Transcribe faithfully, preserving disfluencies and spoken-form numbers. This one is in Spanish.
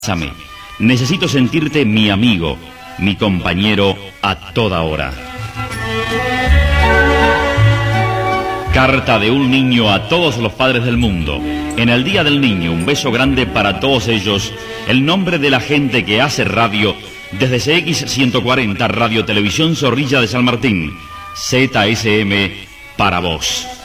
Abrázame. Necesito sentirte mi amigo, mi compañero a toda hora. Carta de un niño a todos los padres del mundo. En el Día del Niño, un beso grande para todos ellos. El nombre de la gente que hace radio desde C X ciento cuarenta, Radio Televisión Zorrilla de San Martín. Z S M para vos.